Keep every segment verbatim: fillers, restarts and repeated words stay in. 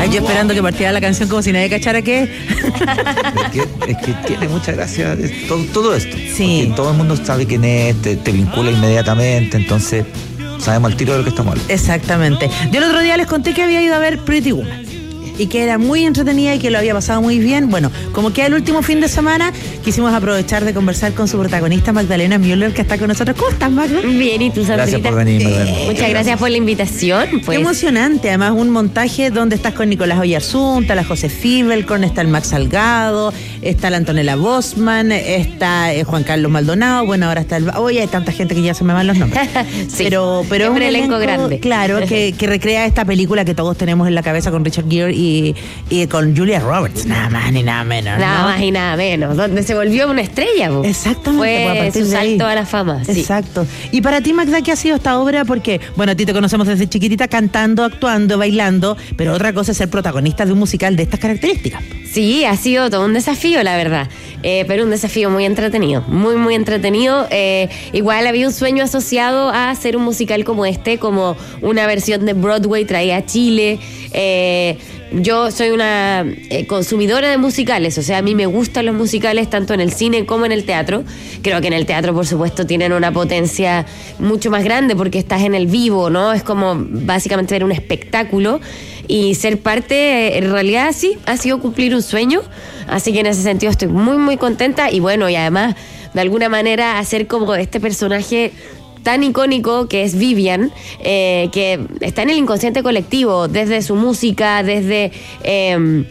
Ay, yo esperando que partiera la canción como si nadie cachara qué. Es que, es que tiene mucha gracia todo, todo esto. Sí. Porque todo el mundo sabe quién es, te, te vincula inmediatamente, entonces sabemos al tiro de lo que estamos hablando. Exactamente. Yo el otro día les conté que había ido a ver Pretty Woman y que era muy entretenida y que lo había pasado muy bien. Bueno, como que el último fin de semana quisimos aprovechar de conversar con su protagonista Magdalena Müller, que está con nosotros. ¿Cómo estás, Magda? Bien, ¿y tú, Sandrita? Gracias por venir, Magdalena. Eh, Muchas gracias por la invitación. Pues. Qué emocionante, además un montaje donde estás con Nicolás Oyarzunta, la José Fibelkorn, está el Max Salgado, está la Antonella Bosman, está eh, Juan Carlos Maldonado, bueno, ahora está el... Oye, hay tanta gente que ya se me van los nombres. Sí, pero pero es un elenco, elenco grande. Claro, que, que recrea esta película que todos tenemos en la cabeza con Richard Gere y, y con Julia Roberts, nada más ni nada menos. Nada ¿no? más y nada menos, donde se volvió una estrella. Po. Exactamente. Fue pues, a partir su de ahí. salto a la fama. Sí. Exacto. Y para ti, Magda, ¿qué ha sido esta obra? Porque, bueno, a ti te conocemos desde chiquitita cantando, actuando, bailando, pero otra cosa es ser protagonista de un musical de estas características. Sí, ha sido todo un desafío, la verdad. Eh, pero un desafío muy entretenido, muy, muy entretenido. Eh, igual había un sueño asociado a hacer un musical como este, como una versión de Broadway traída a Chile. Eh, yo soy una eh, consumidora de musicales, o sea, a mí me gustan los musicales tanto en el cine como en el teatro. Creo que en el teatro, por supuesto, tienen una potencia mucho más grande porque estás en el vivo, ¿no? Es como básicamente ver un espectáculo y ser parte, en realidad sí, ha sido cumplir un sueño. Así que en ese sentido estoy muy, muy contenta y bueno, y además, de alguna manera, hacer como este personaje tan icónico que es Vivian, eh, que está en el inconsciente colectivo, desde su música, desde eh,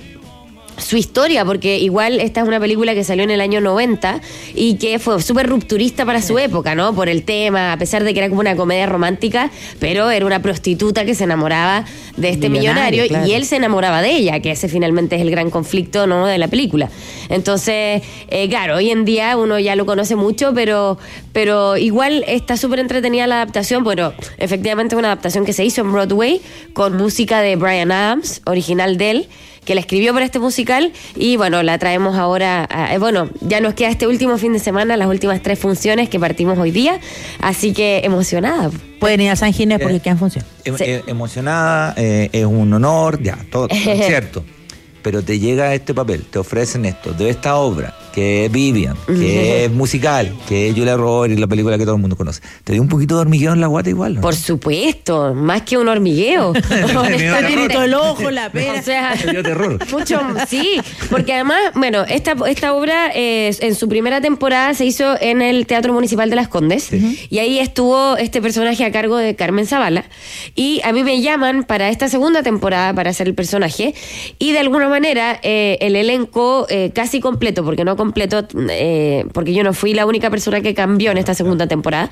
su historia, porque igual esta es una película que salió en el año noventa y que fue súper rupturista para su época, ¿no? Por el tema, a pesar de que era como una comedia romántica, pero era una prostituta que se enamoraba de este millonario, millonario claro. Y él se enamoraba de ella, que ese finalmente es el gran conflicto, ¿no?, de la película. Entonces, eh, claro, hoy en día uno ya lo conoce mucho, pero, pero igual está súper entretenida la adaptación. Bueno, efectivamente es una adaptación que se hizo en Broadway con música de Bryan Adams, original de él, que la escribió para este musical y bueno, la traemos ahora, a, eh, bueno, ya nos queda este último fin de semana, las últimas tres funciones que partimos hoy día, así que emocionada. Pueden ir a San Ginés porque eh, quedan funciones. Eh, sí. eh, emocionada, eh, es un honor, ya, todo, cierto. Pero te llega este papel, te ofrecen esto, de esta obra, que es Vivian, que uh-huh. es musical, que es Julia Roberts y la película que todo el mundo conoce. ¿Te dio un poquito de hormigueo en la guata igual? ¿No? Por supuesto, más que un hormigueo. Está tirito el ojo, la pena. O sea, me dio terror. Mucho, sí, porque además, bueno, esta, esta obra eh, en su primera temporada se hizo en el Teatro Municipal de Las Condes, sí. Y ahí estuvo este personaje a cargo de Carmen Zavala, y a mí me llaman para esta segunda temporada para hacer el personaje, y de alguna manera eh, el elenco eh, casi completo, porque no completo, eh, porque yo no fui la única persona que cambió en esta segunda temporada,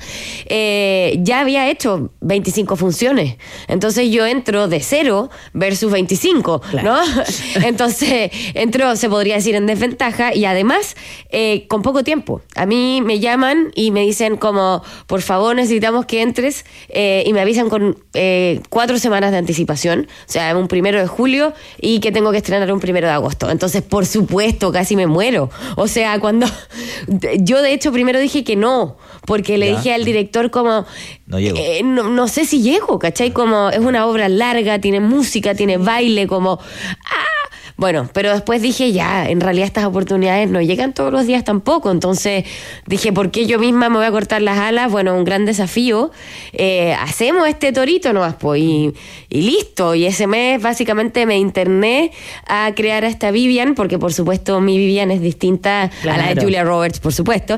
eh, ya había hecho veinticinco funciones, entonces yo entro de cero versus veinticinco, claro. ¿No? Entonces entro, se podría decir, en desventaja, y además eh, con poco tiempo. A mí me llaman y me dicen como, por favor, necesitamos que entres, eh, y me avisan con eh, cuatro semanas de anticipación, o sea, un primero de julio, y que tengo que estrenar un primero de agosto. Entonces, por supuesto, casi me muero. O sea, cuando yo de hecho primero dije que no, porque le ya. dije al director como no llego, eh, no, no sé si llego, ¿cachai? Como es una obra larga, tiene música, tiene baile, como ¡ah! Bueno, pero después dije, ya, en realidad estas oportunidades no llegan todos los días tampoco. Entonces dije, ¿por qué yo misma me voy a cortar las alas? Bueno, un gran desafío. Eh, hacemos este torito nomás, pues, y, y listo. Y ese mes básicamente me interné a crear a esta Vivian, porque por supuesto mi Vivian es distinta claro. a la de Julia Roberts, por supuesto,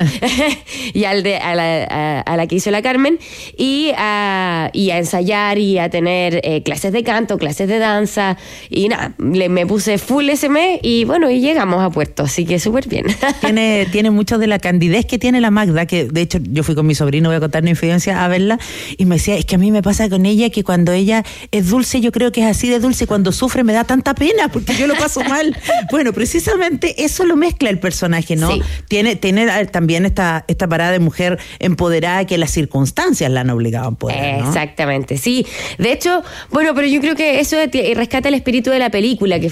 y al de, a, la, a, a la que hizo la Carmen, y a, y a ensayar y a tener eh, clases de canto, clases de danza, y nada, le, me puse full ese mes y bueno, y llegamos a puerto, así que súper bien. Tiene, tiene mucho de la candidez que tiene la Magda, que de hecho yo fui con mi sobrino, voy a contar una infidencia, a verla, y me decía, es que a mí me pasa con ella que cuando ella es dulce, yo creo que es así de dulce, cuando sufre me da tanta pena, porque yo lo paso mal. Bueno, precisamente eso lo mezcla el personaje, ¿no? Sí. Tiene, tiene también esta, esta parada de mujer empoderada que las circunstancias la han obligado a empoderar, ¿no? Exactamente, sí. De hecho, bueno, pero yo creo que eso rescata el espíritu de la película, que finalmente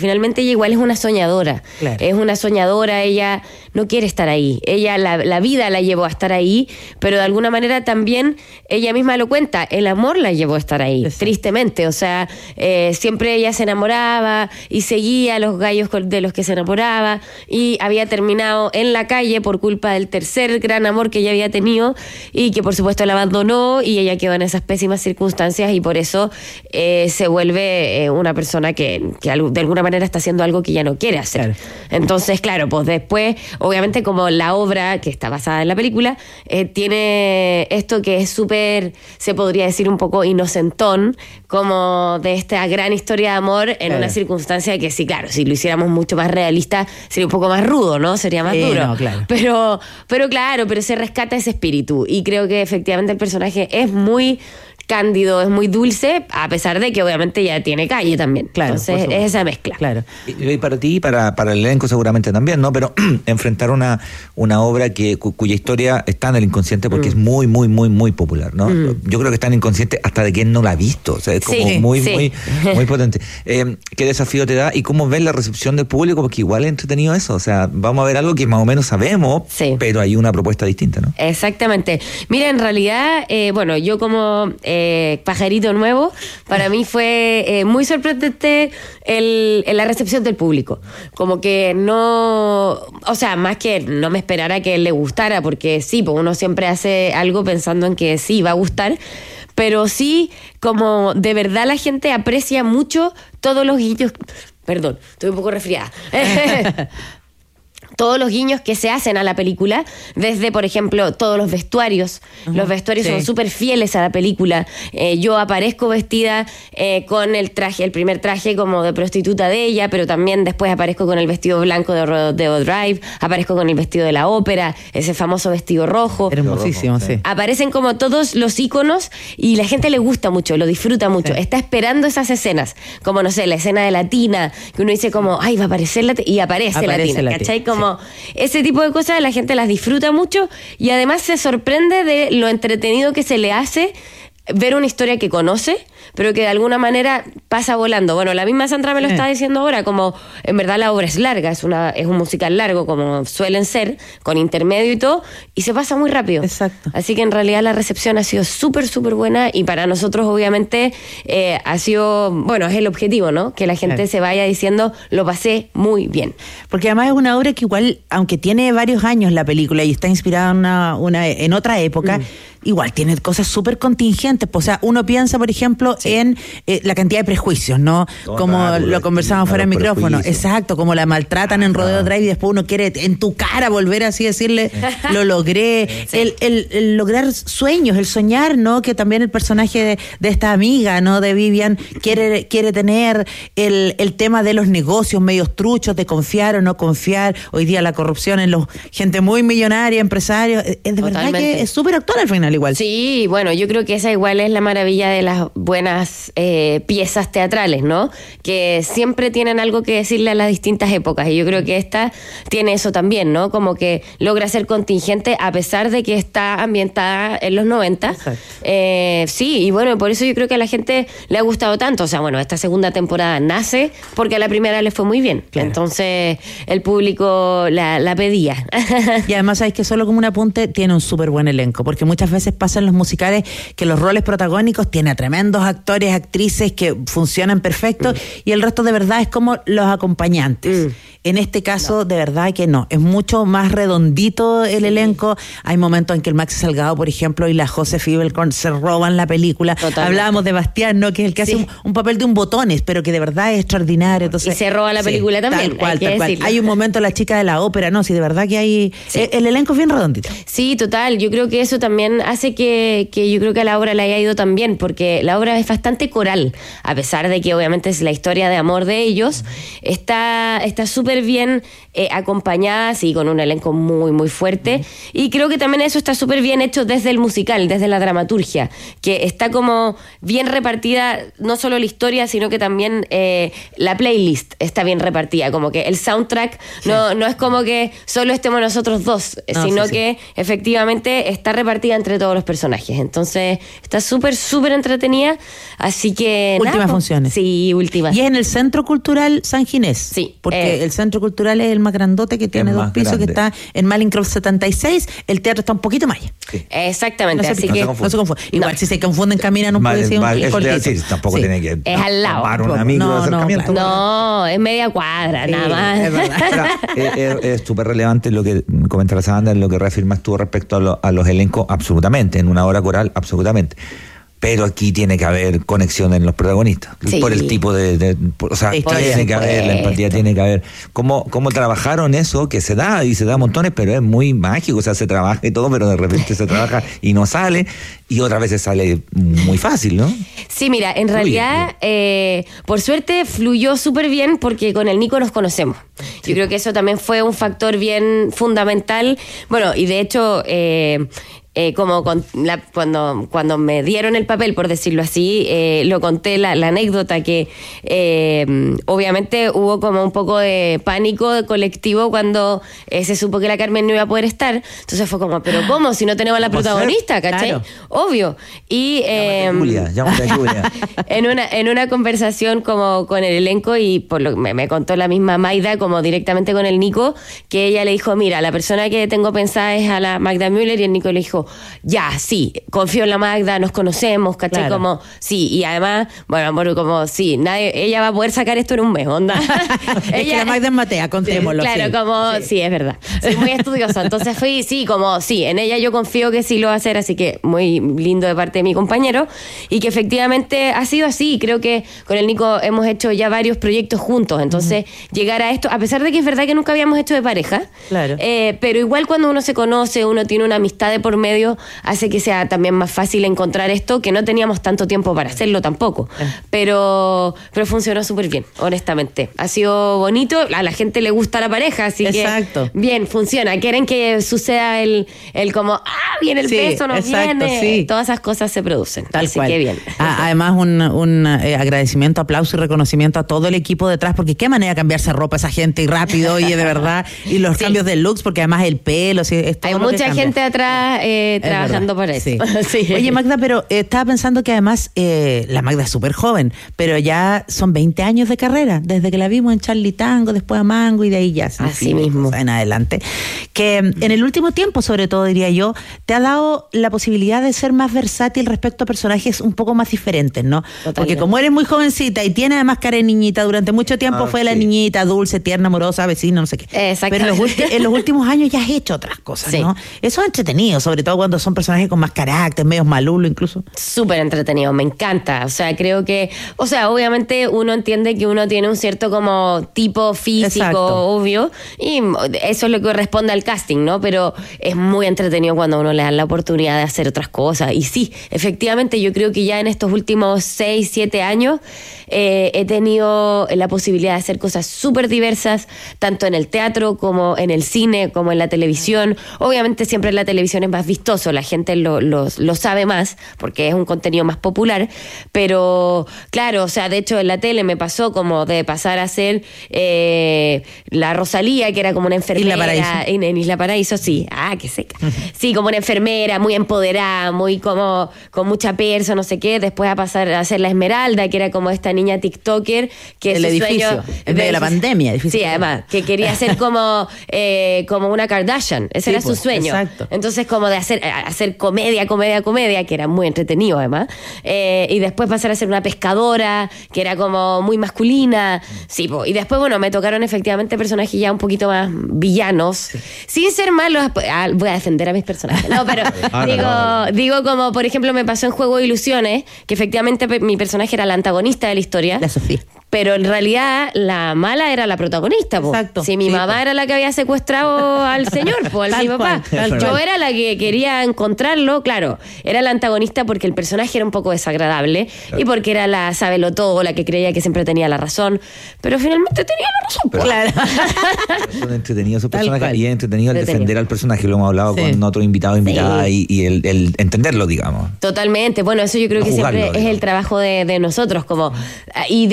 ella igual es una soñadora. Claro. Es una soñadora, ella no quiere estar ahí. Ella, la, la vida la llevó a estar ahí, pero de alguna manera también, ella misma lo cuenta, el amor la llevó a estar ahí, Exacto. tristemente. O sea, eh, siempre ella se enamoraba y seguía a los gallos de los que se enamoraba y había terminado en la calle por culpa del tercer gran amor que ella había tenido y que por supuesto la abandonó y ella quedó en esas pésimas circunstancias y por eso eh, se vuelve eh, una persona que, que de alguna manera está haciendo algo que ella no quiere hacer. Claro. Entonces, claro, pues después, obviamente como la obra que está basada en la película, eh, tiene esto que es súper, se podría decir un poco inocentón, como de esta gran historia de amor en Claro. una circunstancia que sí, claro, si lo hiciéramos mucho más realista, sería un poco más rudo, ¿no? Sería más Sí, duro. no, claro. Pero, pero claro, pero se rescata ese espíritu y creo que efectivamente el personaje es muy cándido, es muy dulce, a pesar de que obviamente ya tiene calle también. Claro, Entonces por supuesto. es esa mezcla. Claro. Y, y para ti, para, para el elenco seguramente también, ¿no? Pero enfrentar una, una obra que cu- cuya historia está en el inconsciente porque Mm. es muy, muy, muy, muy popular, ¿no? Mm. Yo creo que está en el inconsciente hasta de quien no la ha visto. O sea, es como Sí, muy, sí. muy, muy potente. Eh, ¿Qué desafío te da? ¿Y cómo ves la recepción del público? Porque igual es entretenido eso. O sea, vamos a ver algo que más o menos sabemos, Sí. pero hay una propuesta distinta, ¿no? Exactamente. Mira, en realidad, eh, bueno, yo como eh, pajarito nuevo, para mí fue eh, muy sorprendente el, el- la recepción del público. Como que no, o sea, más que no me esperara que le gustara, porque sí, pues uno siempre hace algo pensando en que sí, va a gustar, pero sí, como de verdad la gente aprecia mucho todos los guiños. Perdón, estoy un poco resfriada. Todos los guiños que se hacen a la película, desde, por ejemplo, todos los vestuarios. Uh-huh. Los vestuarios Sí. son súper fieles a la película. Eh, yo aparezco vestida eh, con el traje, el primer traje como de prostituta de ella, pero también después aparezco con el vestido blanco de Rodeo Drive, aparezco con el vestido de la ópera, ese famoso vestido rojo. Hermosísimo, rojo, sí. sí. Aparecen como todos los íconos y la gente le gusta mucho, lo disfruta mucho. Sí. Está esperando esas escenas, como no sé, la escena de la tina, que uno dice como, ay, va a aparecer la tina, y aparece, Aparece la tina, la ¿cachai? tina, Como ese tipo de cosas la gente las disfruta mucho y además se sorprende de lo entretenido que se le hace ver una historia que conoce, pero que de alguna manera pasa volando. Bueno, la misma Sandra me lo Sí. está diciendo ahora, como en verdad la obra es larga, es una es un musical largo, como suelen ser, con intermedio y todo, y se pasa muy rápido. Exacto. Así que en realidad la recepción ha sido súper, súper buena y para nosotros obviamente eh, ha sido, bueno, es el objetivo, ¿no? Que la gente Claro. se vaya diciendo, lo pasé muy bien. Porque además es una obra que igual, aunque tiene varios años la película y está inspirada en, una, una, en otra época, Mm. igual tiene cosas súper contingentes. O sea, uno piensa, por ejemplo, sí. en eh, la cantidad de prejuicios, ¿no? Todo como raro, lo conversábamos fuera del micrófono. prejuicios. Exacto, como la maltratan en Rodeo Drive y después uno quiere en tu cara volver así decirle, lo logré. Sí. El, el, el lograr sueños, el soñar, ¿no? Que también el personaje de, de esta amiga, ¿no? De Vivian quiere, quiere tener el, el tema de los negocios medios truchos, de confiar o no confiar. Hoy día la corrupción en los gente muy millonaria, empresarios. Es de verdad Totalmente. que es súper actual al final igual. Sí, bueno, yo creo que esa igual es la maravilla de las buenas eh, piezas teatrales, ¿no? Que siempre tienen algo que decirle a las distintas épocas y yo creo que esta tiene eso también, ¿no? Como que logra ser contingente a pesar de que está ambientada en los noventa. Exacto. Eh, sí, y bueno, por eso yo creo que a la gente le ha gustado tanto. O sea, bueno, esta segunda temporada nace porque a la primera le fue muy bien. Claro. Entonces el público la, la pedía. Y además, sabes que solo como un apunte, tiene un súper buen elenco, porque muchas veces pasa en los musicales que los roles protagónicos tienen a tremendos actores, actrices que funcionan perfecto, mm. y el resto de verdad es como los acompañantes. Mm. En este caso, no. de verdad que no. Es mucho más redondito el sí. elenco. Hay momentos en que el Max Salgado, por ejemplo, y la José Fibelkorn se roban la película. Totalmente. Hablábamos de Bastián, ¿no? Que es el que sí. hace un, un papel de un botones, pero que de verdad es extraordinario. Entonces, y se roba la película sí, también. Tal cual, hay tal cual. Hay un momento la chica de la ópera, no, sí, de verdad que hay... Sí. El, el elenco es bien redondito. Sí, total. Yo creo que eso también hace que, que yo creo que a la obra le haya ido tan bien, porque la obra es bastante coral, a pesar de que obviamente es la historia de amor de ellos. Está está súper bien eh, acompañada, sí, con un elenco muy, muy fuerte. Uh-huh. Y creo que también eso está súper bien hecho desde el musical, desde la dramaturgia, que está como bien repartida, no solo la historia, sino que también eh, la playlist está bien repartida, como que el soundtrack sí. no, no es como que solo estemos nosotros dos, no, sino sí, sí. que efectivamente está repartida entre todos los personajes. Entonces, Está súper, súper entretenida. Así que. Últimas nada, funciones. Sí, últimas. Y es en el Centro Cultural San Ginés. Sí. Porque eh, el Centro Cultural es el más grandote que tiene Es dos más pisos, grande. que está en Malincroft setenta y seis. El teatro está un poquito más allá. Sí. Exactamente. No se, así no que. se confunde. No se confunde. Igual No. si se confunden, caminan un Vale, poco, sí, un- vale, es eso te iba a cortito. decir, tampoco Sí. tiene que Es al lado. tomar una No, micro de no, acercamiento. claro. No, es media cuadra, Sí, nada más. es verdad. Ahora, eh, eh, es súper relevante lo que comenta la Sandra, lo que reafirmas tú respecto a, lo- a los elencos, absolutamente, en una obra coral, absolutamente. Pero aquí tiene que haber conexión en los protagonistas, Sí. por el tipo de, de- por- o sea, Por tiene que haber, la empatía supuesto. tiene que haber. ¿Cómo, cómo trabajaron eso? Que se da, y se da montones, pero es muy mágico, o sea, se trabaja y todo, pero de repente se trabaja y no sale, y otras veces sale muy fácil, ¿no? Sí, mira, en Fluye, realidad, fluye. eh, por suerte fluyó súper bien porque con el Nico nos conocemos. Yo creo que eso también fue un factor bien fundamental. Bueno, y de hecho, eh, eh, como con la- cuando, cuando me dieron el papel, por decirlo así, eh, lo conté la, la anécdota que eh, obviamente hubo como un poco de pánico colectivo cuando eh, se supo que la Carmen no iba a poder estar. Entonces fue como, ¿pero cómo? Si no tenemos a la ¿Cómo hacer? protagonista, ¿cachai? Claro. Obvio. Y eh, Llámate Julia, llámate a Julia. en una en una conversación como con el elenco, y por lo que me, me contó la misma Maida como directamente con el Nico, que ella le dijo, mira, la persona que tengo pensada es a la Magda Müller, y el Nico le dijo, ya, sí, confío en la Magda, nos conocemos, ¿cachai? Claro. Como, sí, y además, bueno, bueno, como, sí, nadie, ella va a poder sacar esto en un mes, onda. Es que la Magda es Matea, contémoslo. Claro, sí. como, sí. es verdad. Soy muy estudiosa. Entonces fui, sí, como, sí, en ella yo confío que sí lo va a hacer, así que muy lindo de parte de mi compañero. Y que efectivamente ha sido así. Creo que con el Nico hemos hecho ya varios proyectos juntos. Entonces, llegar a esto, a pesar de que es verdad que nunca habíamos hecho de pareja, Claro. eh, pero igual cuando uno se conoce, uno tiene una amistad de por medio, hace que sea también más fácil encontrar esto, que no teníamos tanto tiempo para hacerlo tampoco. Pero, pero funcionó súper bien, honestamente. Ha sido bonito, a la gente le gusta la pareja, así Exacto. que bien, funciona. Quieren que suceda el, el como, ah, viene el Sí, beso, no exacto, viene. sí. Todas esas cosas se producen. Tal así cual. que bien. A- además, un, un eh, agradecimiento, aplauso y reconocimiento a todo el equipo detrás, porque qué manera de cambiarse ropa esa gente y rápido y de verdad, y los Sí. cambios de looks, porque además el pelo, sí, es todo Hay lo que mucha cambia. gente atrás eh, Es trabajando verdad, para eso. sí. Sí. Oye, Magda, pero eh, estaba pensando que además eh, la Magda es súper joven, pero ya son veinte años de carrera, desde que la vimos en Charlie Tango, después a Mango y de ahí ya. sin Así fin, mismo. o sea, en adelante. Que mm, en el último tiempo, sobre todo, diría yo, te ha dado la posibilidad de ser más versátil respecto a personajes un poco más diferentes, ¿no? Totalmente. Porque como eres muy jovencita y tienes además cara de niñita, durante mucho tiempo Ah, fue la sí. niñita dulce, tierna, amorosa, vecina, no sé qué. Exactamente. Pero en los, ulti- en los últimos años ya has hecho otras cosas, Sí. ¿no? Eso es entretenido, sobre todo cuando son personajes con más carácter, medios malulos incluso. Súper entretenido, me encanta. O sea, creo que, o sea, obviamente uno entiende que uno tiene un cierto como tipo físico, Exacto. obvio, y eso es lo que corresponde al casting, ¿no? Pero es muy entretenido cuando a uno le dan la oportunidad de hacer otras cosas. Y sí, efectivamente, yo creo que ya en estos últimos seis, siete años eh, he tenido la posibilidad de hacer cosas súper diversas, tanto en el teatro como en el cine, como en la televisión. Obviamente siempre la televisión es más vistoso, la gente lo, lo, lo sabe más, porque es un contenido más popular, pero claro, o sea, de hecho en la tele me pasó como de pasar a ser eh, la Rosalía, que era como una enfermera. Isla Paraíso. En, en Isla Paraíso, sí. Ah, qué seca. Sí, como una enfermera, muy empoderada, muy como con mucha perso, no sé qué. Después a pasar a ser la Esmeralda, que era como esta niña TikToker, que El su edificio, sueño- en medio de la pandemia, difícil. Sí, además, que quería ser como, eh, como una Kardashian. Ese Sí, era pues, su sueño. exacto. Entonces, como de hacer, hacer comedia, comedia, comedia, que era muy entretenido además. Eh, y después pasar a ser una pescadora, que era como muy masculina. Sí, po. Y después, bueno, me tocaron efectivamente personajes ya un poquito más villanos. Sin ser malos, ah, voy a defender a mis personajes. No, pero Ah, no, digo, no, no. digo como, por ejemplo, me pasó en Juego de Ilusiones, que efectivamente pe- mi personaje era la antagonista de la historia. La Sofía. Pero en realidad la mala era la protagonista, po. Exacto, Si mi sí, mamá po. era la que había secuestrado al señor, po, al Tal mi papá. cual, tal Yo cual. era la que quería encontrarlo, claro. Era la antagonista porque el personaje era un poco desagradable y porque era la sabelotodo, la que creía que siempre tenía la razón. Pero finalmente tenía la razón, po. Claro. Son entretenidos esos Tal personajes cual. y es entretenido el Entretenido. defender al personaje, lo hemos hablado Sí. con otro invitado, invitada, Sí. y, y el, el entenderlo, digamos. Totalmente, bueno, eso yo creo No que siempre jugarlo, es el digamos. trabajo de, de nosotros, como y de hecho a,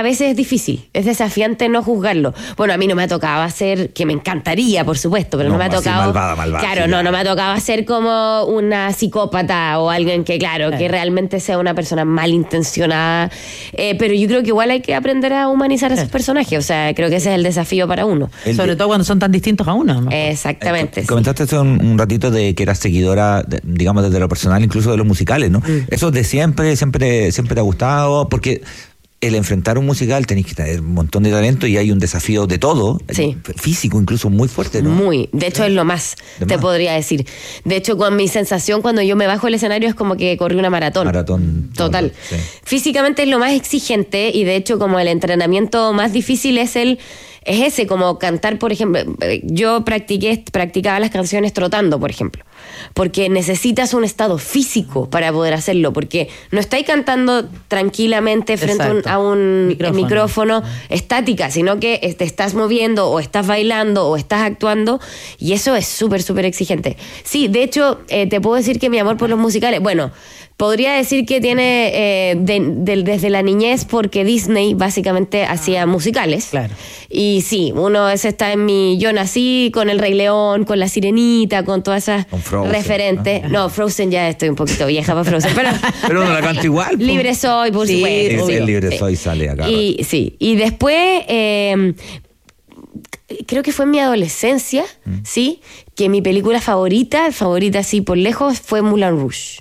veces es difícil, es desafiante no juzgarlo. Bueno, a mí no me ha tocado hacer, que me encantaría, por supuesto, pero no, no me ha tocado... Malvada, malvada, claro, sí, no, ya. no me ha tocado ser como una psicópata o alguien que, claro, Claro. que realmente sea una persona malintencionada. Eh, pero yo creo que igual hay que aprender a humanizar a esos personajes. O sea, creo que ese es el desafío para uno. El Sobre de- todo cuando son tan distintos a uno, ¿no? Exactamente. Eh, sí. Comentaste hace un, un ratito de que eras seguidora, de- digamos, desde lo personal, incluso de los musicales, ¿no? Mm. Eso de siempre, siempre, siempre te ha gustado, porque el enfrentar un musical tenéis que tener un montón de talento y hay un desafío de todo, Sí. físico incluso muy fuerte, ¿no? Muy, de hecho es lo más, De te más. podría decir. De hecho, con mi sensación cuando yo me bajo el escenario es como que corrí una maratón. Maratón. Total. Sí. Físicamente es lo más exigente y de hecho como el entrenamiento más difícil es el es ese, como cantar, por ejemplo, yo practiqué practicaba las canciones trotando, por ejemplo, porque necesitas un estado físico para poder hacerlo, porque no estáis cantando tranquilamente frente a un, Exacto. a un Micrófono. micrófono estática, sino que te estás moviendo o estás bailando o estás actuando y eso es súper, súper exigente. Sí, de hecho, eh, te puedo decir que mi amor por los musicales, bueno, podría decir que tiene eh, de- de- desde la niñez porque Disney básicamente hacía musicales. Claro. Y sí, uno ese está en mi... Yo nací con El Rey León, con La Sirenita, con todas esas Con Frozen, referentes. No, Frozen ya estoy un poquito vieja para Frozen, pero... Pero no la canta igual. po. Libre soy, por Sí, supuesto. Es obvio. el libre Sí. soy sale acá. Y sí, y después eh, creo que fue en mi adolescencia, Mm. sí, que mi película favorita, favorita así por lejos, fue Moulin Rouge.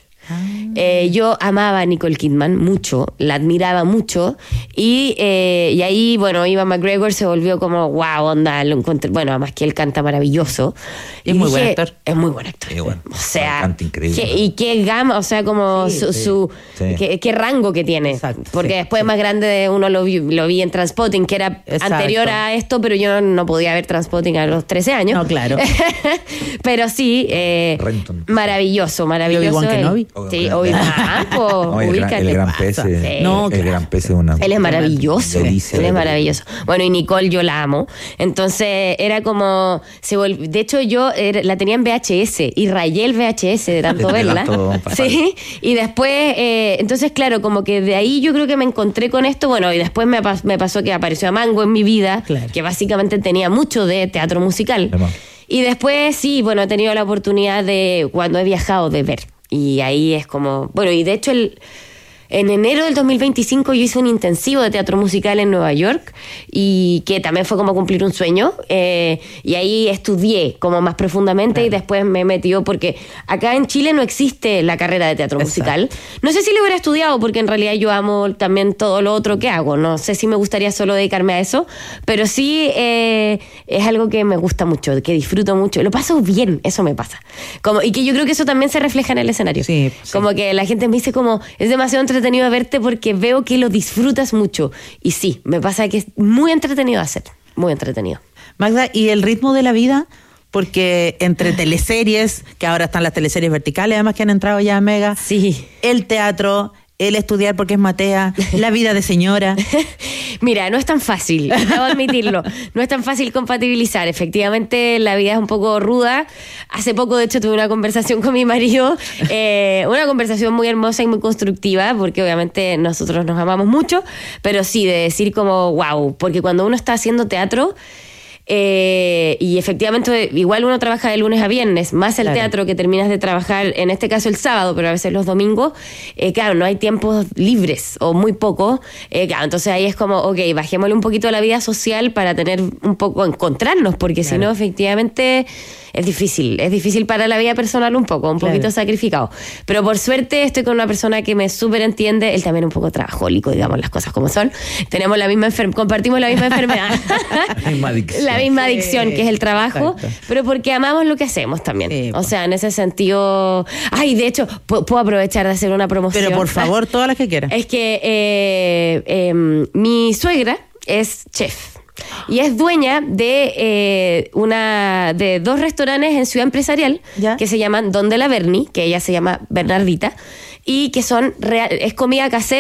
Eh, yo amaba a Nicole Kidman mucho, la admiraba mucho y, eh, y ahí, bueno, Ewan McGregor se volvió como wow, onda, lo encontré, bueno, además que él canta maravilloso. Y es muy buen actor. Es muy buen actor. Sí, bueno, o sea, canta increíble. qué- y qué gama, o sea, como Sí, su, sí, su- sí. Qué, qué rango que tiene. Exacto, Porque sí, después sí. más grande uno lo vi, lo vi en Transpotting, que era Exacto. anterior a esto, pero yo no, no podía ver Transpotting a los trece años. No, claro. Pero sí, eh, Renton. maravilloso, maravilloso. Obi-Wan él. Kenobi. Sí, Obi-Wan Obi-Wan, po, No, el, gran, ubícate. el gran pasa? pez, eh, Sí. No, el claro. gran pez es una. Él es maravilloso. Delicia Él de es película. maravilloso. Bueno, y Nicole yo la amo. Entonces era como. Se volv- de hecho, yo era- la tenía en V H S y rayé el V H S de tanto De verla. tanto pasar. Sí. Y después, eh, entonces, claro, como que de ahí yo creo que me encontré con esto. Bueno, y después me, pas- me pasó que apareció Mango en mi vida, Claro. que básicamente tenía mucho de teatro musical. Además. Y después, sí, bueno, he tenido la oportunidad de, cuando he viajado, de ver. Y ahí es como. Bueno, y de hecho, el. En enero del dos mil veinticinco yo hice un intensivo de teatro musical en Nueva York y que también fue como cumplir un sueño eh, y ahí estudié como más profundamente y después me metió porque acá en Chile no existe la carrera de teatro Exacto. musical. No sé si lo hubiera estudiado porque en realidad yo amo también todo lo otro que hago. No sé si me gustaría solo dedicarme a eso, pero sí eh, es algo que me gusta mucho, que disfruto mucho. Lo paso bien, eso me pasa. Como, y que yo creo que eso también se refleja en el escenario. Sí, sí. Como que la gente me dice como, es demasiado entretenido verte porque veo que lo disfrutas mucho. Y sí, me pasa que es muy entretenido hacer, muy entretenido. Magda, ¿y el ritmo de la vida? Porque entre teleseries, que ahora están las teleseries verticales, además que han entrado ya a Mega, Sí. el teatro, el estudiar porque es Matea, la vida de señora. Mira, no es tan fácil, debo admitirlo. No es tan fácil compatibilizar. Efectivamente, la vida es un poco ruda. Hace poco, de hecho, tuve una conversación con mi marido, eh, una conversación muy hermosa y muy constructiva, porque obviamente nosotros nos amamos mucho, pero sí, de decir como, wow, porque cuando uno está haciendo teatro, Eh, y efectivamente igual uno trabaja de lunes a viernes, más el Claro. teatro que terminas de trabajar, en este caso el sábado, pero a veces los domingos, eh, claro, no hay tiempos libres o muy poco, eh, claro, entonces ahí es como, ok, bajémosle un poquito a la vida social para tener un poco, encontrarnos, porque si Claro. no, efectivamente es difícil, es difícil para la vida personal un poco, un Claro. poquito sacrificado, pero por suerte estoy con una persona que me súper entiende, él también un poco trabajólico, digamos las cosas como son, tenemos la misma enfermedad, compartimos la misma enfermedad. La misma adicción. La misma adicción, Sí, que es el trabajo, exacto. pero porque amamos lo que hacemos también. Sí, o pues. sea, en ese sentido. Ay, de hecho, pu- puedo aprovechar de hacer una promoción. Pero por favor, todas las que quieras. Es que eh, eh, mi suegra es chef. Y es dueña de eh, una de dos restaurantes en Ciudad Empresarial ¿Ya? que se llaman Donde la Berni, que ella se llama Bernardita, y que son real, es comida casera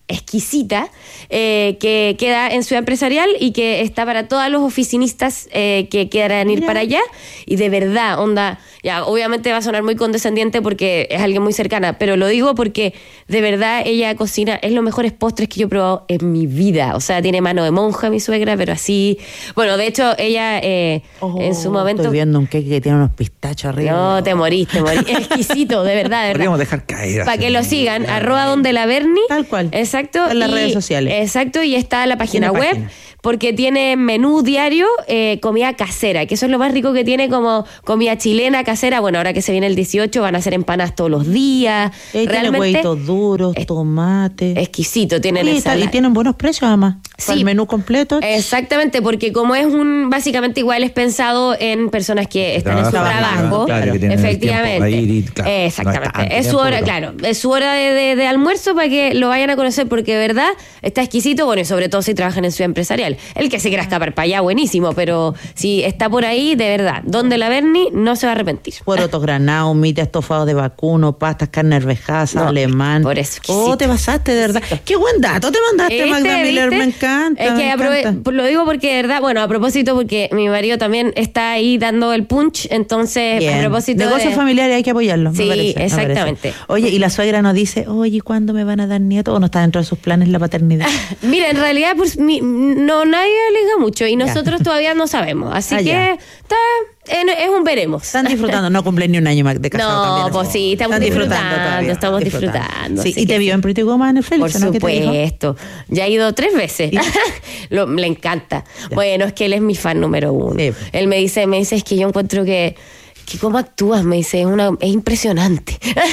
exquisita, eh, que queda en Ciudad Empresarial y que está para todos los oficinistas eh, que quieran ir Mira. para allá. Y de verdad, onda, ya, obviamente va a sonar muy condescendiente porque es alguien muy cercana, pero lo digo porque de verdad ella cocina, es los mejores postres que yo he probado en mi vida. O sea, tiene mano de monja mi suegra, pero así... Bueno, de hecho, ella eh, Oh, en su momento... Estoy viendo un cake que tiene unos pistachos arriba. No, te morís, te morís. Es exquisito, de verdad, de verdad. Podríamos dejar caer. Para que lo sigan, arroba donde la Berni. Tal cual. Exacto. En las y- redes sociales. Exacto, y está la página Tiene web, página. porque tiene menú diario, eh, comida casera, que eso es lo más rico que tiene, como comida chilena casera. Bueno, ahora que se viene el dieciocho van a hacer empanadas todos los días. Eh, tiene Realmente huevitos duros, es- tomate. exquisito, tienen Oye, y esa. tal- y tienen buenos precios además. Para Sí. el menú completo. Exactamente, porque como es un, básicamente igual es pensado en personas que están en su Trabajan, trabajo, claro, que tienen el efectivamente. tiempo para ir y, claro, Exactamente. no es tanto es su tiempo, hora, pero- claro, es su hora de, de- de almuerzo para que lo vayan a conocer, porque de verdad está exquisito, bueno, y sobre todo si trabajan en Ciudad Empresarial. El que se quiera escapar para allá, buenísimo, pero si está por ahí, de verdad, donde la Berni no se va a arrepentir. Porotos granados, mita estofado de vacuno, pastas, carne arvejada, No, alemán. por eso, Oh, exquisito. te pasaste, de verdad. Qué buen dato te mandaste, ¿Viste? Magda Miller. ¿Viste? Me encanta. Es que me aprove- encanta. lo digo porque de verdad, bueno, a propósito, porque mi marido también está ahí dando el punch, entonces Bien. a propósito Negocios de... familiares hay que apoyarlos. Sí, me parece, me exactamente. parece. Oye, y la suegra nos dice, oye, ¿cuándo me van a dar nietos? ¿O no está dentro de sus planes la paternidad? Mira, en realidad pues, mi- no nadie alega mucho y nosotros todavía no sabemos, así Ah, que ya. está, en- es un veremos. Están disfrutando, no cumplen ni un año más de casado No, también. pues sí, estamos Están disfrutando, todavía, estamos disfrutando, Sí, así y te que vio en Pretty Woman en Félix, Por ¿no? ¿Qué te dijo? supuesto. Ya he ido tres veces. Lo- le encanta. Bueno, es que él es mi fan número uno. Sí. Él me dice, me dice, es que yo encuentro que, que cómo actúas, me dice, es una, es impresionante.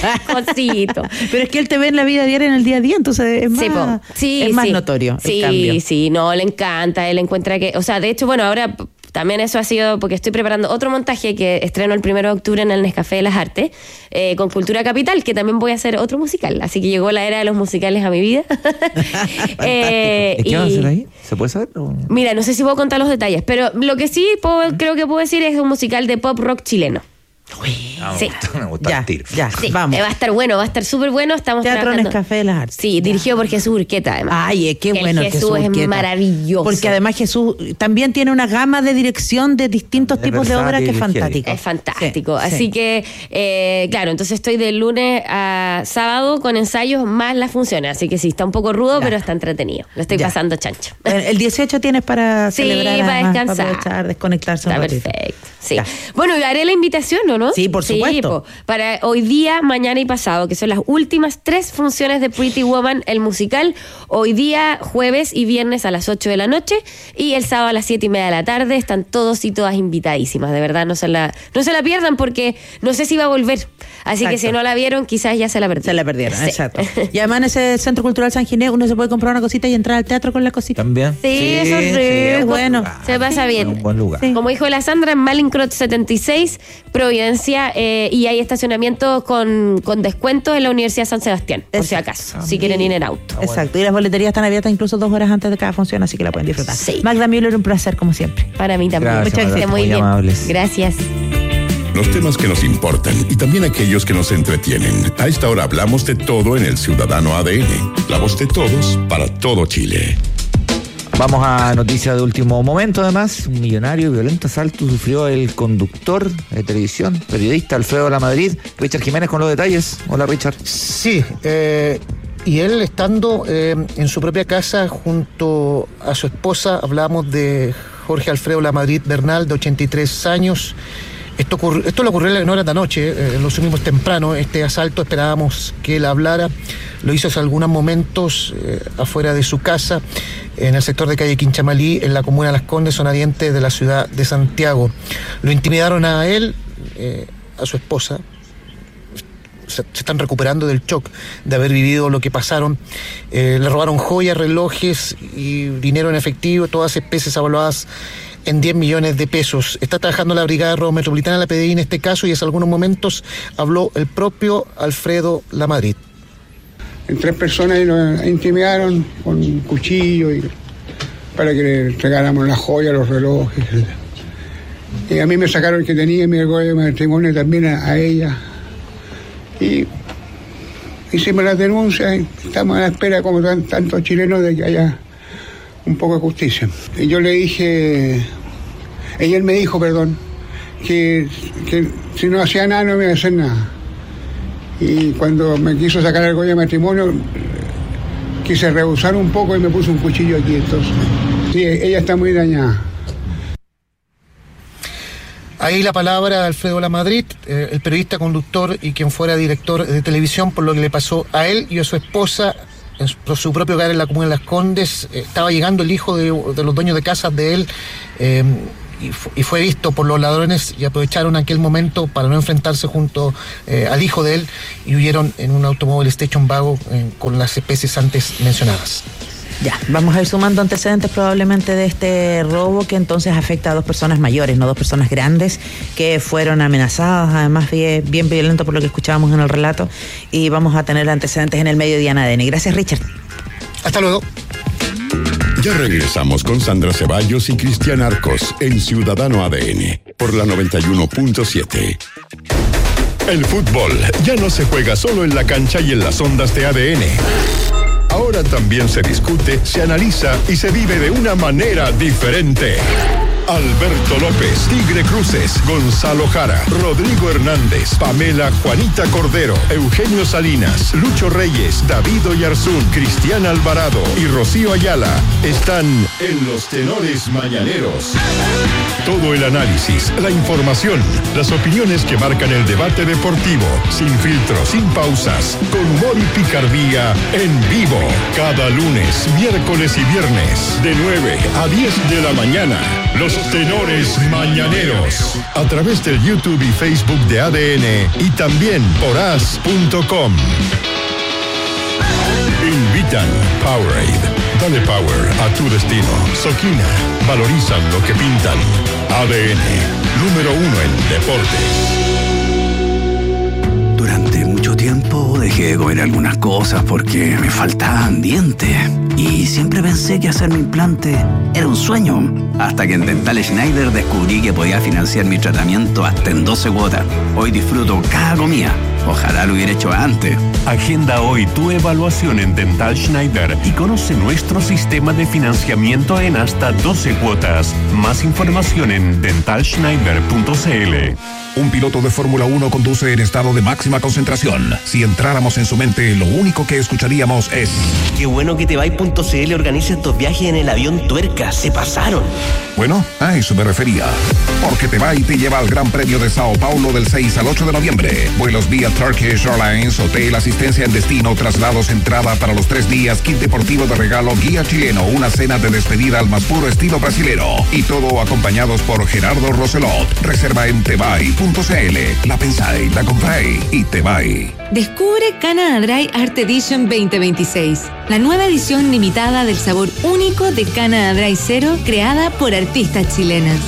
Cosito. Pero es que él te ve en la vida diaria, en el día a día, entonces es más, Sí, po. Sí, es más sí. notorio Sí, el cambio. sí, no, le encanta, él encuentra que, o sea, de hecho, bueno, ahora p- también eso ha sido porque estoy preparando otro montaje que estreno el primero de octubre en el Nescafé de las Artes, eh, con Cultura Capital, que también voy a hacer otro musical, así que llegó la era de los musicales a mi vida. Eh, ¿Y qué van a y- hacer ahí? ¿Se puede saber? o- Mira, no sé si puedo contar los detalles, pero lo que sí puedo, creo que puedo decir es un musical de pop rock chileno. Ah, me Sí. gusta, me gusta Ya, el tiro. ya, Sí, vamos. eh, va a estar bueno, va a estar súper bueno. Estamos Teatro trabajando. Nescafé de las Artes. Sí, dirigido por Jesús Urqueta, además. Ay, eh, qué El bueno el Jesús Jesús es Urqueta. maravilloso. Porque además Jesús también tiene una gama de dirección de distintos Es tipos de obras que es versátil, fantástico. Es fantástico. Sí, Así sí. que, eh, claro, entonces estoy de lunes a sábado con ensayos más las funciones. Así que sí, está un poco rudo, Ya. pero está entretenido. Lo estoy Ya. pasando chancho. El el dieciocho tienes para Sí, celebrar, para además, descansar. aprovechar, desconectarse un Está ratito. perfecto. Sí. Ya. Bueno, y haré la invitación, ¿o no? Sí, por supuesto. po. Para hoy día, mañana y pasado, que son las últimas tres funciones de Pretty Woman, el musical. Hoy día, jueves y viernes a las ocho de la noche. Y el sábado a las siete y media de la tarde. Están todos y todas invitadísimas. De verdad, no se la, no se la pierdan porque no sé si va a volver. Así que Exacto. si no la vieron, quizás ya se la perdieron. Se la perdieron, Sí. exacto. Y además en ese Centro Cultural San Ginés uno se puede comprar una cosita y entrar al teatro con la cosita. ¿También? Sí, eso es es rico. bueno. Se pasa bien. Es un buen lugar. Sí. Como dijo la Sandra, en Malincrot setenta y seis, Providencia, eh, y hay estacionamiento con, con descuento en la Universidad San Sebastián, por si Exacto. acaso, si quieren ir en auto. Exacto. Y las boleterías están abiertas incluso dos horas antes de cada función, así que la pueden disfrutar. Sí. Magda Müller, un placer como siempre. Para mí también. Gracias, Muchas Magda, gracias, muy muy bien. amables. Gracias. Los temas que nos importan y también aquellos que nos entretienen. A esta hora hablamos de todo en el Ciudadano A D N. La voz de todos para todo Chile. Vamos a noticias de último momento, además. Un millonario y violento asalto sufrió el conductor de televisión, periodista Alfredo Lamadrid. Richard Jiménez con los detalles. Hola, Richard. Sí, eh, y él estando eh, en su propia casa junto a su esposa, hablamos de Jorge Alfredo Lamadrid Bernal, de ochenta y tres años. Esto, ocurri- esto le ocurrió en horas de la noche, eh, lo subimos temprano, este asalto esperábamos que él hablara, lo hizo hace algunos momentos eh, afuera de su casa, en el sector de calle Quinchamalí, en la comuna de Las Condes, zona oriente de la ciudad de Santiago. Lo intimidaron a él, eh, a su esposa, se, se están recuperando del shock de haber vivido lo que pasaron. Eh, le robaron joyas, relojes y dinero en efectivo, todas especies evaluadas en diez millones de pesos. Está trabajando la Brigada de Robo Metropolitana, la P D I en este caso, y hace algunos momentos habló el propio Alfredo Lamadrid. Tres personas y nos intimidaron con un cuchillo y para que le entregáramos las joyas, los relojes. Y a mí me sacaron el que tenía y me entregó el matrimonio también a, a ella. Y hicimos la denuncia y estamos a la espera, como tan, tantos chilenos, de que haya un poco de justicia. Y yo le dije, y él me dijo, perdón, que, que si no hacía nada no me iba a hacer nada. Y cuando me quiso sacar el goya de matrimonio, quise rehusar un poco y me puso un cuchillo aquí, entonces. Sí, ella está muy dañada. Ahí la palabra de Alfredo Lamadrid, eh, el periodista, conductor y quien fuera director de televisión, por lo que le pasó a él y a su esposa en su, por su propio hogar en la comuna de Las Condes. Eh, estaba llegando el hijo de, de los dueños de casas de él eh, y, fu- y fue visto por los ladrones y aprovecharon aquel momento para no enfrentarse junto eh, al hijo de él y huyeron en un automóvil Station Wagon eh, con las especies antes mencionadas. Ya, vamos a ir sumando antecedentes probablemente de este robo que entonces afecta a dos personas mayores, no dos personas grandes que fueron amenazadas, además bien, bien violento por lo que escuchábamos en el relato, y vamos a tener antecedentes en el Mediodía en A D N. Gracias, Richard. Hasta luego. Ya regresamos con Sandra Ceballos y Cristian Arcos en Ciudadano A D N por la noventa y uno punto siete. El fútbol ya no se juega solo en la cancha y en las ondas de A D N. Ahora también se discute, se analiza y se vive de una manera diferente. Alberto López, Tigre Cruces, Gonzalo Jara, Rodrigo Hernández, Pamela Juanita Cordero, Eugenio Salinas, Lucho Reyes, David Oyarzún, Cristian Alvarado y Rocío Ayala están en los Tenores Mañaneros. Todo el análisis, la información, las opiniones que marcan el debate deportivo, sin filtros, sin pausas, con humor y picardía, en vivo. Cada lunes, miércoles y viernes, de nueve a diez de la mañana. Los Tenores Mañaneros, a través del YouTube y Facebook de A D N y también por as punto com. Invitan Powerade. Dale power a tu destino. Soquina. Valorizan lo que pintan. A D N, número uno en deportes. Durante mucho tiempo dejé de comer algunas cosas porque me faltaban dientes. Y siempre pensé que hacerme implante era un sueño. Hasta que en Dental Schneider descubrí que podía financiar mi tratamiento hasta en doce cuotas. Hoy disfruto cada comida. Ojalá lo hubiera hecho antes. Agenda hoy tu evaluación en Dental Schneider y conoce nuestro sistema de financiamiento en hasta doce cuotas. Más información en dental schneider punto c l. Un piloto de Fórmula uno conduce en estado de máxima concentración. Si entráramos en su mente, lo único que escucharíamos es: qué bueno que Tebay.cl organiza estos viajes en el avión Tuerca. Se pasaron. Bueno, a eso me refería. Porque Tebay te lleva al Gran Premio de Sao Paulo del seis al ocho de noviembre. Vuelos vía Turkish Airlines, hotel, asistencia en destino, traslados, entrada para los tres días, kit deportivo de regalo, guía chileno, una cena de despedida al más puro estilo brasilero. Y todo acompañados por Gerardo Roselot. Reserva en tebay punto c l. La pensáis, la compráis y Tebay. Descubre Canada Dry Art Edition veinte veintiséis, la nueva edición limitada del sabor único de Canada Dry Cero, creada por artistas chilenas.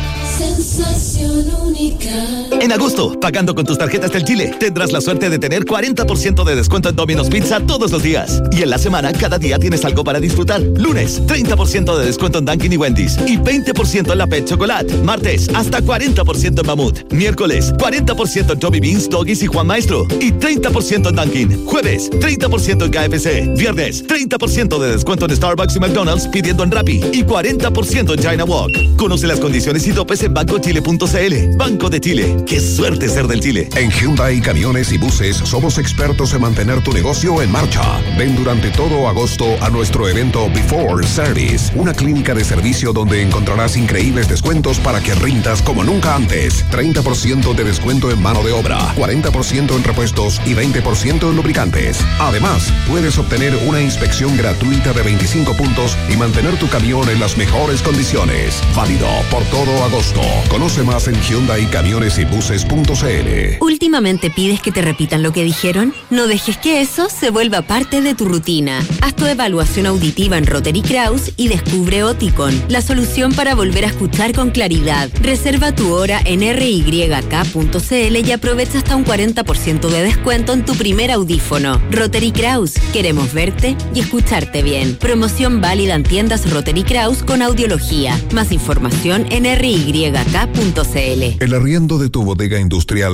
Sensación única. En agosto, pagando con tus tarjetas del Chile, tendrás la suerte de tener cuarenta por ciento de descuento en Domino's Pizza todos los días. Y en la semana, cada día tienes algo para disfrutar. Lunes, treinta por ciento de descuento en Dunkin' y Wendy's. Y veinte por ciento en la Pet Chocolate. Martes, hasta cuarenta por ciento en Mamut. Miércoles, cuarenta por ciento en Joby Beans, Doggies y Juan Maestro. Y treinta por ciento en Dunkin'. Jueves, treinta por ciento en K F C. Viernes, treinta por ciento de descuento en Starbucks y McDonald's pidiendo en Rappi. Y cuarenta por ciento en China Walk. Conoce las condiciones y topes en banco chile punto c l. Banco de Chile. Qué suerte ser del Chile. En Hyundai Camiones y Buses somos expertos en mantener tu negocio en marcha. Ven durante todo agosto a nuestro evento Before Service, una clínica de servicio donde encontrarás increíbles descuentos para que rindas como nunca antes. treinta por ciento de descuento en mano de obra, cuarenta por ciento en repuestos y veinte por ciento en lubricantes. Además, puedes obtener una inspección gratuita de veinticinco puntos y mantener tu camión en las mejores condiciones. Válido por todo agosto. Conoce más en hyundai camiones y buses punto c l. ¿Últimamente pides que te repitan lo que dijeron? No dejes que eso se vuelva parte de tu rutina. Haz tu evaluación auditiva en Rotary Kraus y descubre Oticon, la solución para volver a escuchar con claridad. Reserva tu hora en r y k punto c l y aprovecha hasta un cuarenta por ciento de descuento en tu primer audífono. Rotary Kraus, queremos verte y escucharte bien. Promoción válida en tiendas Rotary Kraus con audiología. Más información en r y k punto c l. El arriendo de tu bodega industrial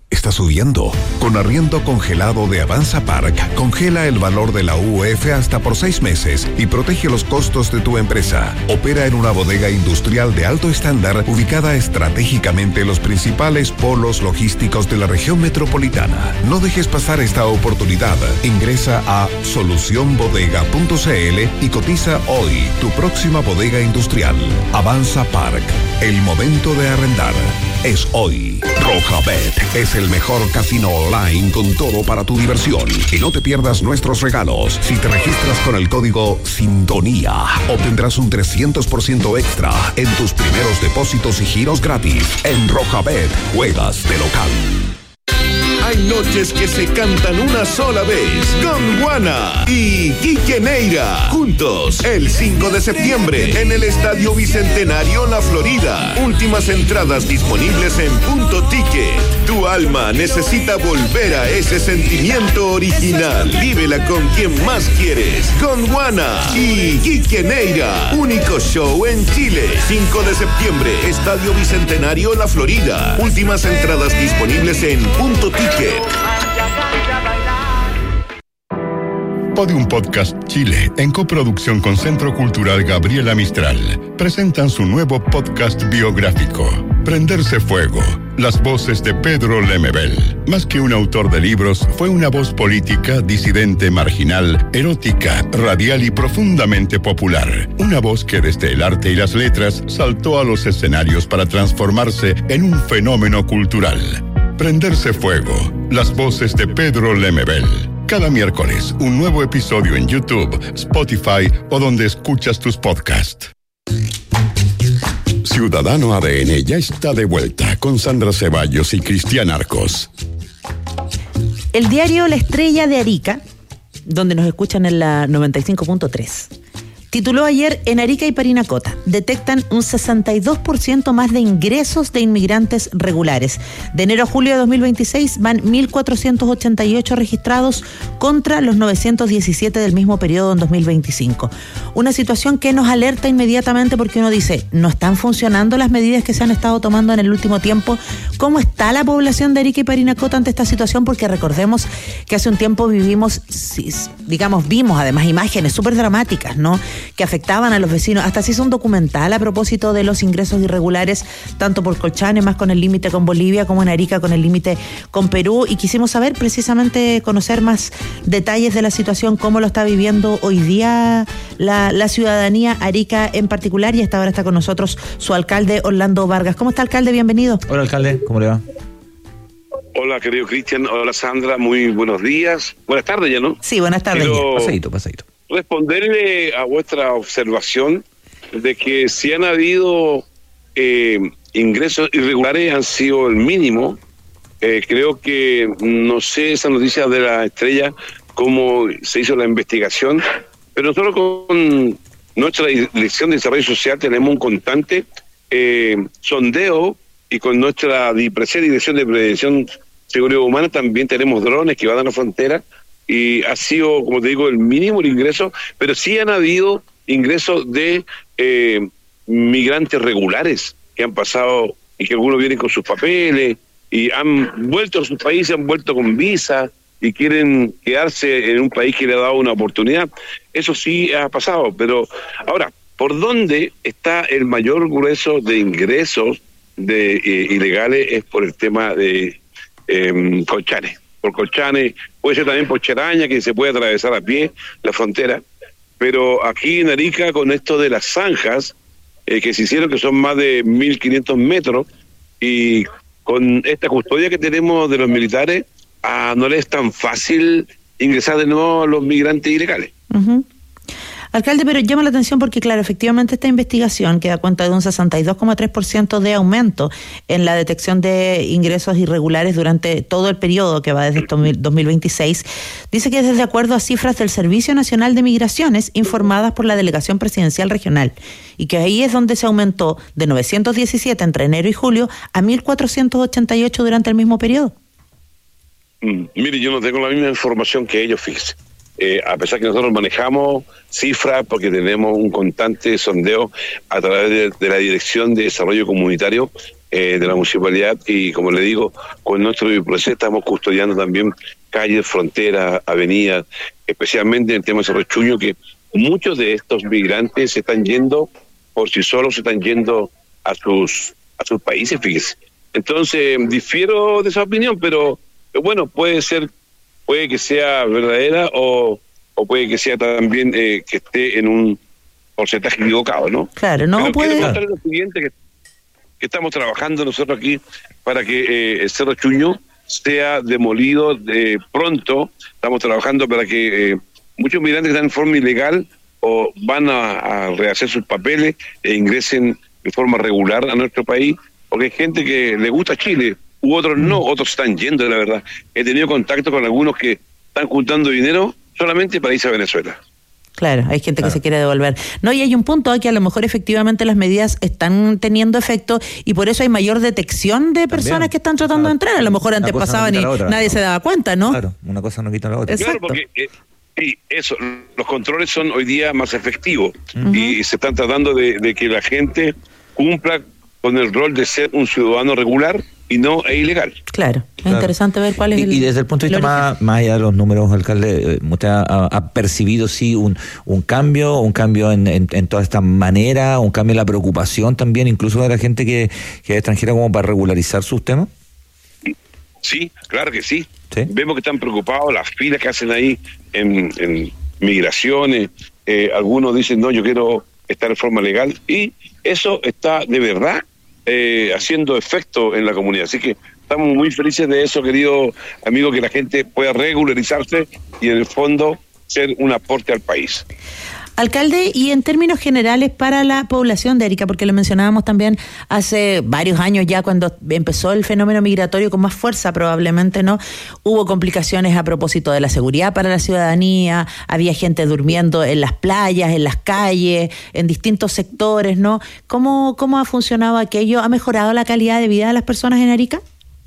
está subiendo. Con arriendo congelado de Avanza Park, congela el valor de la U F hasta por seis meses y protege los costos de tu empresa. Opera en una bodega industrial de alto estándar ubicada estratégicamente en los principales polos logísticos de la región metropolitana. No dejes pasar esta oportunidad. Ingresa a solución bodega punto c l y cotiza hoy tu próxima bodega industrial. Avanza Park. El momento de arrendar es hoy. Rojabet es el mejor casino online con todo para tu diversión. Y no te pierdas nuestros regalos. Si te registras con el código Sintonía, obtendrás un trescientos por ciento extra en tus primeros depósitos y giros gratis. En Rojabet, juegas de local. Hay noches que se cantan una sola vez. Gondwana y Quique Neira juntos el cinco de septiembre en el Estadio Bicentenario La Florida. Últimas entradas disponibles en Punto Ticket. Tu alma necesita volver a ese sentimiento original. Vívela con quien más quieres. Gondwana y Quique Neira. Único show en Chile. cinco de septiembre, Estadio Bicentenario La Florida. Últimas entradas disponibles en Punto Ticket. Podium Podcast Chile, en coproducción con Centro Cultural Gabriela Mistral, presentan su nuevo podcast biográfico, Prenderse Fuego, las voces de Pedro Lemebel. Más que un autor de libros, fue una voz política, disidente, marginal, erótica, radial y profundamente popular. Una voz que desde el arte y las letras saltó a los escenarios para transformarse en un fenómeno cultural. Prenderse Fuego, las voces de Pedro Lemebel. Cada miércoles, un nuevo episodio en YouTube, Spotify o donde escuchas tus podcasts. Ciudadano A D N ya está de vuelta con Sandra Ceballos y Cristian Arcos. El diario La Estrella de Arica, donde nos escuchan en la noventa y cinco punto tres, tituló ayer: en Arica y Parinacota detectan un sesenta y dos por ciento más de ingresos de inmigrantes regulares. De enero a julio de dos mil veintiséis van mil cuatrocientos ochenta y ocho registrados contra los novecientos diecisiete del mismo periodo en dos mil veinticinco. Una situación que nos alerta inmediatamente porque uno dice, ¿no están funcionando las medidas que se han estado tomando en el último tiempo? ¿Cómo está la población de Arica y Parinacota ante esta situación? Porque recordemos que hace un tiempo vivimos, digamos, vimos además imágenes súper dramáticas, ¿no?, que afectaban a los vecinos. Hasta se hizo un documental a propósito de los ingresos irregulares, tanto por Colchane, más con el límite con Bolivia, como en Arica con el límite con Perú, y quisimos saber precisamente, conocer más detalles de la situación, cómo lo está viviendo hoy día la, la ciudadanía Arica en particular, y hasta ahora está con nosotros su alcalde Orlando Vargas. ¿Cómo está, alcalde? Bienvenido. Hola, alcalde, ¿cómo le va? Hola, querido Cristian. Hola, Sandra. Muy buenos días. Buenas tardes ya, ¿no? Sí, buenas tardes. Quiero ya. Pasadito, pasadito. responderle a vuestra observación de que si han habido eh, ingresos irregulares, han sido el mínimo. Eh, creo que, no sé, esa noticia de La Estrella, cómo se hizo la investigación, pero nosotros con nuestra Dirección de Desarrollo Social tenemos un constante eh, sondeo, y con nuestra Dirección de Prevención y Seguridad Humana también tenemos drones que van a la frontera, y ha sido, como te digo, el mínimo el ingreso, pero sí han habido ingresos de eh, migrantes regulares que han pasado y que algunos vienen con sus papeles y han vuelto a sus países, han vuelto con visa y quieren quedarse en un país que le ha dado una oportunidad. Eso sí ha pasado, pero ahora, ¿por dónde está el mayor grueso de ingresos de eh, ilegales? Es por el tema de eh, Colchane. Por Colchane, puede ser también por Charaña, que se puede atravesar a pie la frontera, pero aquí en Arica, con esto de las zanjas, eh, que se hicieron, que son más de mil quinientos metros, y con esta custodia que tenemos de los militares, ah, no les es tan fácil ingresar de nuevo a los migrantes ilegales. Uh-huh. Alcalde, pero llama la atención porque, claro, efectivamente esta investigación que da cuenta de un sesenta y dos coma tres por ciento de aumento en la detección de ingresos irregulares durante todo el periodo que va desde dos mil veintiséis, dice que es de acuerdo a cifras del Servicio Nacional de Migraciones informadas por la Delegación Presidencial Regional, y que ahí es donde se aumentó de novecientos diecisiete entre enero y julio a mil cuatrocientos ochenta y ocho durante el mismo periodo. Mm, mire, yo no tengo la misma información que ellos, fíjese. eh, a pesar que nosotros manejamos cifras porque tenemos un constante sondeo a través de, de la Dirección de Desarrollo Comunitario eh, de la Municipalidad, y como le digo, con nuestro proceso estamos custodiando también calles, fronteras, avenidas, especialmente en el tema de Cerro Chuño, que muchos de estos migrantes se están yendo por sí solos, se están yendo a sus a sus países, fíjese. Entonces, difiero de esa opinión, pero bueno, puede ser, puede que sea verdadera o, o puede que sea también eh, que esté en un porcentaje equivocado, ¿no? Claro, no pero puede... quiero contarle lo siguiente, que, que estamos trabajando nosotros aquí para que eh, el Cerro Chuño sea demolido de pronto. Estamos trabajando para que eh, muchos migrantes que están en forma ilegal o van a, a rehacer sus papeles e ingresen de forma regular a nuestro país, porque hay gente que le gusta Chile, u otros no, otros están yendo, la verdad. He tenido contacto con algunos que están juntando dinero solamente para irse a Venezuela. Claro, hay gente que ah. se quiere devolver. No, y hay un punto aquí, a lo mejor efectivamente las medidas están teniendo efecto y por eso hay mayor detección de personas También. que están tratando ah, de entrar. A lo mejor antes pasaban no y nadie no. se daba cuenta, ¿no? Claro, una cosa no quita la otra. Exacto. Claro, porque eh, sí, eso, los controles son hoy día más efectivos uh-huh. y se están tratando de, de que la gente cumpla con el rol de ser un ciudadano regular y no e ilegal. Claro, es claro. interesante ver cuál es y, el... Y desde el punto de vista más, más allá de los números, alcalde, ¿usted ha, ha percibido sí un, un cambio, un cambio en, en, en toda esta manera, un cambio en la preocupación también, incluso de la gente que, que es extranjera, como para regularizar sus temas? Sí, claro que sí. ¿Sí? Vemos que están preocupados, las filas que hacen ahí en, en migraciones, eh, algunos dicen, no, yo quiero estar en forma legal, y eso está de verdad eh, haciendo efecto en la comunidad. Así que estamos muy felices de eso, querido amigo, que la gente pueda regularizarse y en el fondo ser un aporte al país. Alcalde, y en términos generales para la población de Arica, porque lo mencionábamos también hace varios años ya, cuando empezó el fenómeno migratorio con más fuerza probablemente, ¿no? Hubo complicaciones a propósito de la seguridad para la ciudadanía, había gente durmiendo en las playas, en las calles, en distintos sectores, ¿no? ¿Cómo, cómo ha funcionado aquello? ¿Ha mejorado la calidad de vida de las personas en Arica?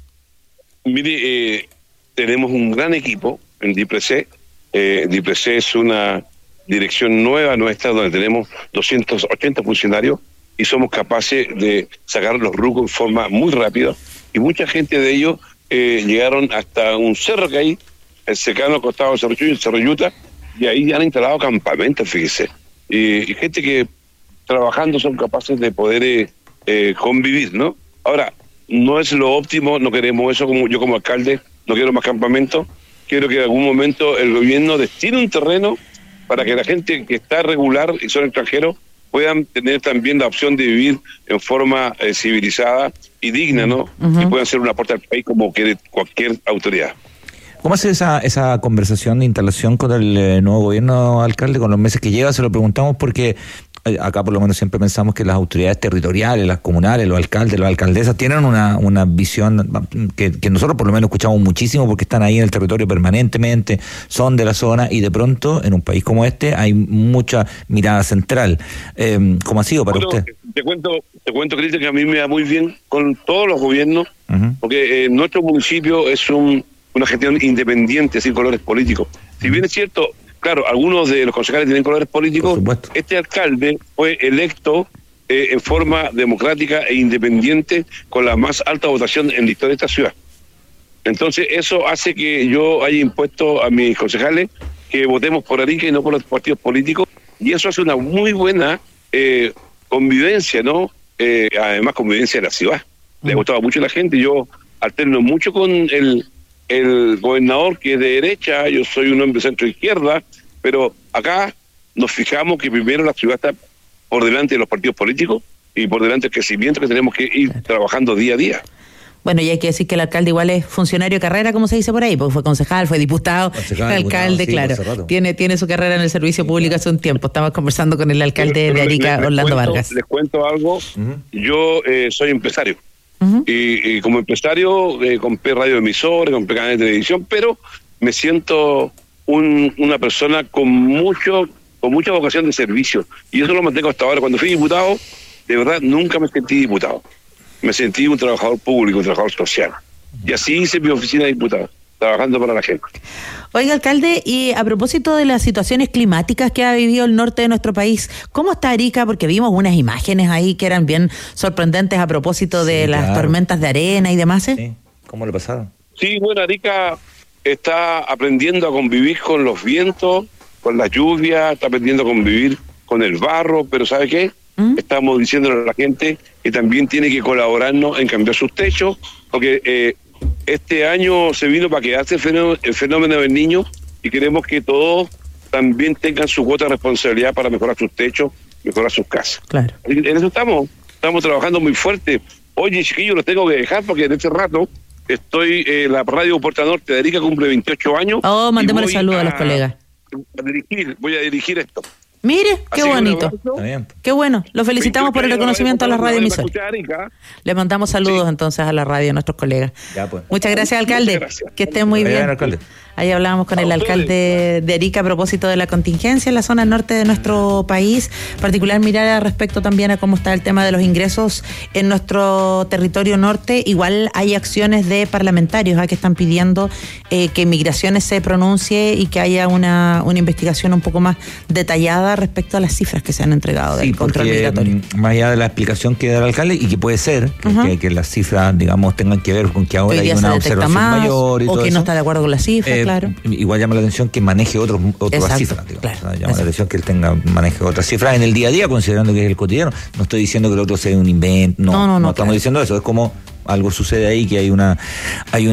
Mire, eh, tenemos un gran equipo en DIPRECE. Eh, DIPRECE es una dirección nueva nuestra, donde tenemos doscientos ochenta funcionarios y somos capaces de sacar los rucos en forma muy rápida, y mucha gente de ellos eh, llegaron hasta un cerro que hay, el cercano al costado de Cerro Chuño, el Cerro Yuta, y ahí han instalado campamentos, fíjese, y, y gente que trabajando son capaces de poder eh, eh, convivir, ¿no? Ahora, no es lo óptimo, no queremos eso, como yo como alcalde no quiero más campamentos, quiero que en algún momento el gobierno destine un terreno para que la gente que está regular y son extranjeros puedan tener también la opción de vivir en forma eh, civilizada y digna, ¿no? Uh-huh. Y puedan ser un aporte al país como quiere cualquier autoridad. ¿Cómo hace esa esa conversación de instalación con el eh, nuevo gobierno, alcalde, con los meses que lleva? Se lo preguntamos porque eh, acá por lo menos siempre pensamos que las autoridades territoriales, las comunales, los alcaldes, las alcaldesas tienen una una visión que, que nosotros por lo menos escuchamos muchísimo porque están ahí en el territorio permanentemente, son de la zona, y de pronto en un país como este hay mucha mirada central. Eh, ¿Cómo ha sido para bueno, usted? Te cuento, te cuento, Cristian, que a mí me va muy bien con todos los gobiernos, uh-huh. porque eh, nuestro municipio es un una gestión independiente, sin colores políticos. Si bien es cierto, claro, algunos de los concejales tienen colores políticos, este alcalde fue electo eh, en forma democrática e independiente con la más alta votación en la historia de esta ciudad. Entonces eso hace que yo haya impuesto a mis concejales que votemos por Arica y no por los partidos políticos, y eso hace una muy buena eh, convivencia, ¿no? Eh, además convivencia en la ciudad. Le gustaba mucho a la gente, yo alterno mucho con el el gobernador, que es de derecha, yo soy un hombre centro izquierda, pero acá nos fijamos que primero la ciudad está por delante de los partidos políticos y por delante del crecimiento que tenemos que ir trabajando día a día. Bueno, y hay que decir que el alcalde igual es funcionario de carrera, como se dice por ahí, porque fue concejal, fue diputado, concejal, alcalde, diputado, sí, claro. Tiene tiene su carrera en el servicio público hace un tiempo. Estamos conversando con el alcalde pero, pero de Arica, les, les Orlando cuento, Vargas. Les cuento algo, uh-huh. yo eh, soy empresario. Uh-huh. Y, y como empresario eh, compré radioemisores, compré canales de televisión, pero me siento un, una persona con mucho con mucha vocación de servicio, y eso lo mantengo hasta ahora. Cuando fui diputado, de verdad nunca me sentí diputado, me sentí un trabajador público, un trabajador social, y así hice mi oficina de diputado. trabajando para la gente. Oiga, alcalde, y a propósito de las situaciones climáticas que ha vivido el norte de nuestro país, ¿cómo está Arica? Porque vimos unas imágenes ahí que eran bien sorprendentes a propósito de Sí, las claro. tormentas de arena y demás. ¿eh? Sí. ¿Cómo le pasaron? Sí, bueno, Arica está aprendiendo a convivir con los vientos, con la lluvia, está aprendiendo a convivir con el barro, pero ¿sabe qué? ¿Mm? Estamos diciéndole a la gente que también tiene que colaborarnos en cambiar sus techos, porque eh, este año se vino para quedarse el fenómeno, el fenómeno del niño y queremos que todos también tengan su cuota de responsabilidad para mejorar sus techos, mejorar sus casas. Claro. En eso estamos, estamos trabajando muy fuerte. Oye, chiquillos, los tengo que dejar porque en este rato estoy, eh, la radio Puerta Norte de Arica cumple veintiocho años. Oh, mandémosle y voy saludos a los colegas. A dirigir, voy a dirigir esto. Mire, qué Así que un bonito. abrazo. Está bien. Qué bueno. Lo felicitamos por el reconocimiento a la radio emisora. Le mandamos saludos entonces a la radio, a nuestros colegas. Ya, pues. Muchas gracias, alcalde. Muchas gracias. Que esté muy Vaya bien. bien, alcalde. Ahí hablábamos con el alcalde de Arica a propósito de la contingencia en la zona norte de nuestro país. Particular mirada respecto también a cómo está el tema de los ingresos en nuestro territorio norte. Igual hay acciones de parlamentarios ¿eh? que están pidiendo eh, que Migraciones se pronuncie y que haya una, una investigación un poco más detallada respecto a las cifras que se han entregado del Sí, control porque, migratorio. mm, más allá de la explicación que da el alcalde, y que puede ser que, Ajá. que, que las cifras, digamos, tengan que ver con que ahora Hoy hay día se una detecta observación más, mayor y o todo que eso. no está de acuerdo con las cifras, Eh, claro. Igual llama la atención que maneje otros, otras Exacto, cifras. Digamos. claro, O sea, llama exacto. la atención que él tenga maneje otras cifras en el día a día, considerando que es el cotidiano. No estoy diciendo que el otro sea un invento, no, No, no, no, estamos claro. diciendo eso. Es como algo sucede ahí, que hay una hay